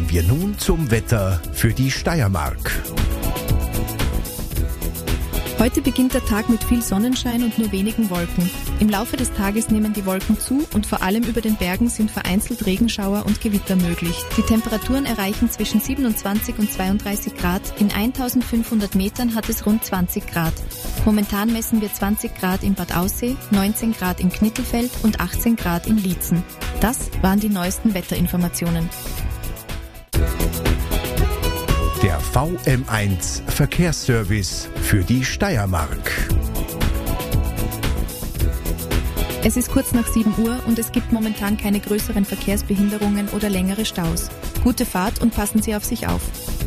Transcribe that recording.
Kommen wir nun zum Wetter für die Steiermark. Heute beginnt der Tag mit viel Sonnenschein und nur wenigen Wolken. Im Laufe des Tages nehmen die Wolken zu und vor allem über den Bergen sind vereinzelt Regenschauer und Gewitter möglich. Die Temperaturen erreichen zwischen 27 und 32 Grad. In 1500 Metern hat es rund 20 Grad. Momentan messen wir 20 Grad in Bad Aussee, 19 Grad in Knittelfeld und 18 Grad in Liezen. Das waren die neuesten Wetterinformationen. Der VM1 Verkehrsservice für die Steiermark. Es ist kurz nach 7 Uhr und es gibt momentan keine größeren Verkehrsbehinderungen oder längere Staus. Gute Fahrt und passen Sie auf sich auf.